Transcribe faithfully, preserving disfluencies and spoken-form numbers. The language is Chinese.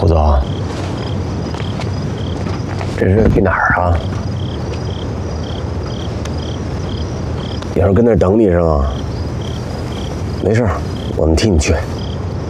胡总，这是去哪儿啊？有人跟那儿等你是吗？没事，我们替你去。